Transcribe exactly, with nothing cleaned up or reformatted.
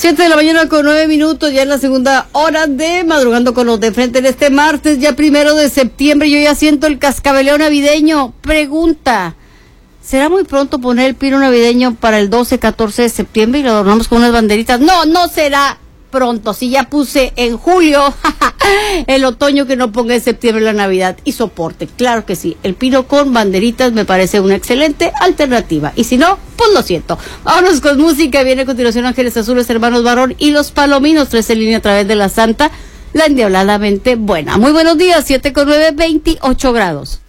Siete de la mañana con nueve minutos, ya en la segunda hora de Madrugando con los de Frente en este martes, ya primero de septiembre. Yo ya siento el cascabeleo navideño. Pregunta, ¿será muy pronto poner el pino navideño para el doce, catorce de septiembre y lo adornamos con unas banderitas? No, no será pronto. Si ya puse en julio el otoño, que no ponga en septiembre la Navidad y soporte. Claro que sí, el pino con banderitas me parece una excelente alternativa. Y si no, pues lo siento. Vámonos con música. Viene a continuación Ángeles Azules, Hermanos Varón y Los Palominos. Tres en línea a través de la Santa, la endiabladamente buena. Muy buenos días, siete con nueve, veintiocho grados.